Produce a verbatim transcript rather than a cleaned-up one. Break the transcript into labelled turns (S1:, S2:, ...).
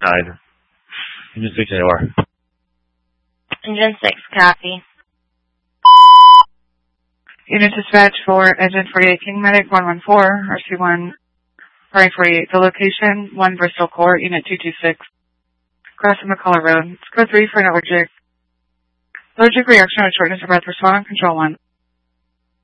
S1: nine. Engine six, A O R.
S2: Engine six, copy.
S3: Unit dispatch for Engine forty-eight King Medic one one four, R C one, sorry, forty-eight. The location, one Bristol Court, Unit two two six. Crossing McCullough Road. It's code three for an allergic. Allergic reaction with shortness of breath. Respond on control one.